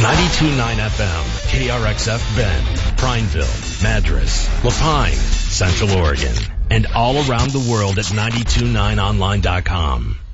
92.9 FM, KRXF Bend, Prineville, Madras, Lapine, Central Oregon, and all around the world at 929online.com.